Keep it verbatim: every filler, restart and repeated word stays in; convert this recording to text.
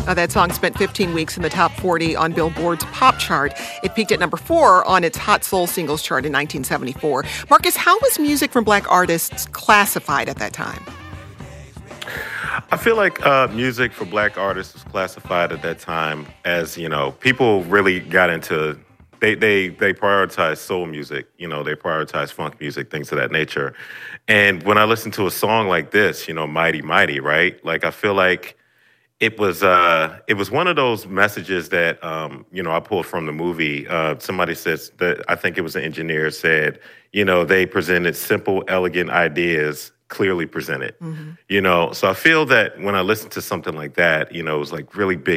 Uh, that song spent fifteen weeks in the top forty on Billboard's pop chart. It peaked at number four on its Hot Soul Singles chart in nineteen seventy-four. Marcus, how was music from black artists classified at that time? I feel like uh, music for black artists was classified at that time as, you know, people really got into, they they they prioritized soul music, you know, they prioritized funk music, things of that nature. And when I listen to a song like this, you know, Mighty Mighty, right? Like, I feel like it was uh, it was one of those messages that, um, you know, I pulled from the movie. Uh, somebody says that, I think it was an engineer said, you know, they presented simple, elegant ideas clearly presented, mm-hmm. you know. So I feel that when I listen to something like that, you know, it was like really big